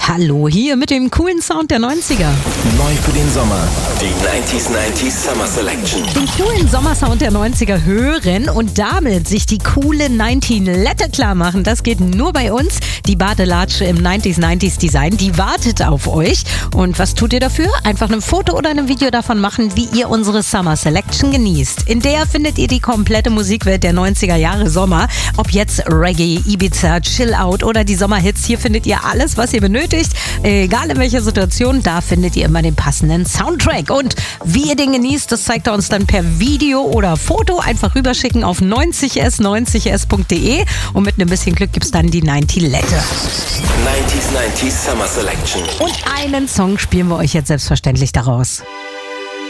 Hallo, hier mit dem coolen Sound der 90er. Neu für den Sommer, die 90s Summer Selection. Den coolen Sommersound der 90er hören und damit sich die coole 19-Lette klar machen. Das geht nur bei uns. Die Badelatsche im 90s Design, die wartet auf euch. Und was tut ihr dafür? Einfach ein Foto oder ein Video davon machen, wie ihr unsere Summer Selection genießt. In der findet ihr die komplette Musikwelt der 90er Jahre Sommer. Ob jetzt Reggae, Ibiza, Chill Out oder die Sommerhits, hier findet ihr alles, was ihr benötigt. Egal in welcher Situation, da findet ihr immer den passenden Soundtrack. Und wie ihr den genießt, das zeigt er uns dann per Video oder Foto. Einfach rüberschicken auf 90s.de und mit ein bisschen Glück gibt's dann die 90-Lette. 90s Summer Selection. Und einen Song spielen wir euch jetzt selbstverständlich daraus.